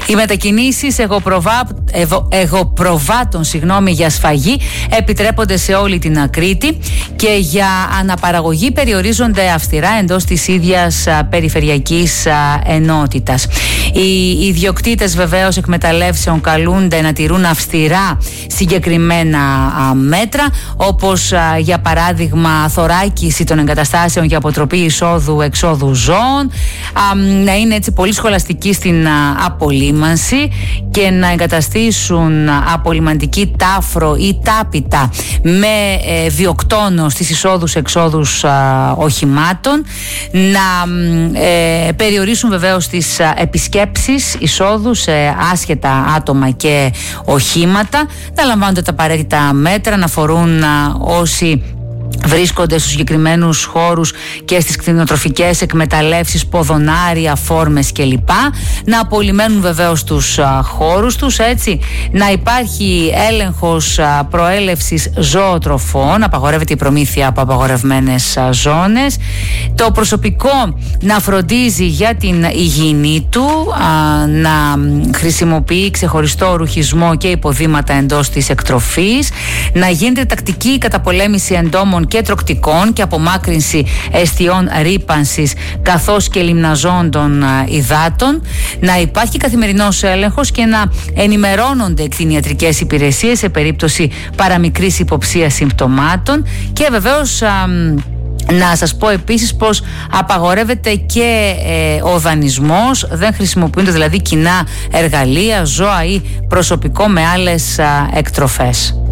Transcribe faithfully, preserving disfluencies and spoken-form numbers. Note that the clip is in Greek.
Οι μετακινήσεις εγωπροβά... εγω... εγωπροβάτων συγγνώμη, για σφαγή επιτρέπονται σε όλη την Κρήτη και για αναπαραγωγή περιορίζονται αυστηρά εντός της ίδιας α, περιφερειακής α, ενότητας. Οι ιδιοκτήτες βεβαίως εκμεταλλεύσεων καλούνται να τηρούν αυστηρά συγκεκριμένα α, μέτρα, όπως α, για παράδειγμα θωράκιση των εγκαταστάσεων για αποτροπή εισόδου-εξόδου ζώων, α, να είναι έτσι πολύ σχολαστικοί στην α, απολύμανση και να εγκαταστήσουν απολυμαντική τάφρο ή τάπητα με ε, βιοκτόνο στις εισόδους-εξόδους α, οχημάτων, να ε, περιορίσουν βεβαίως τις α, επισκέψεις εισόδου σε άσχετα άτομα και οχήματα, να λαμβάνονται τα απαραίτητα μέτρα, να φορούν α, όσοι βρίσκονται στους συγκεκριμένους χώρους και στις κτηνοτροφικές εκμεταλλεύσεις ποδονάρια, φόρμες κλπ. Να απολυμένουν βεβαίως τους α, χώρους τους, έτσι, να υπάρχει έλεγχος α, προέλευσης ζωοτροφών, απαγορεύεται η προμήθεια από απαγορευμένες α, ζώνες, το προσωπικό να φροντίζει για την υγιεινή του, α, να χρησιμοποιεί ξεχωριστό ρουχισμό και υποδήματα εντός της εκτροφής, να γίνεται τακτική καταπολέμηση εντόμων και τροκτικών και απομάκρυνση εστιών ρύπανσης καθώς και λιμναζόντων υδάτων, να υπάρχει καθημερινός έλεγχος και να ενημερώνονται κτηνιατρικές υπηρεσίες σε περίπτωση παραμικρής υποψίας συμπτωμάτων και βεβαίως α, να σας πω επίσης πως απαγορεύεται και ε, ο δανεισμός, δεν χρησιμοποιούνται δηλαδή κοινά εργαλεία, ζώα ή προσωπικό με άλλες α, εκτροφές.